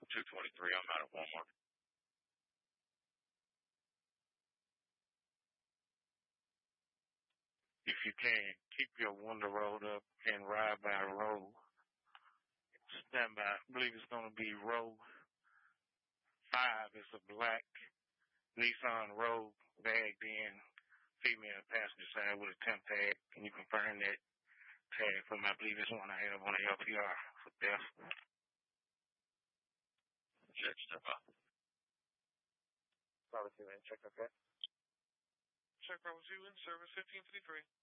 223. I'm out of Walmart. If you can, keep your window rolled up and ride by row. Stand by. I believe it's going to be row 5. It's a black Nissan Rogue bagged in female passenger side with a temp tag. Can you confirm that tag for me? I believe it's one I have on the LPR for theft. Check step up. Bravo 2 in, check okay. Check Bravo 2 in, service 1553.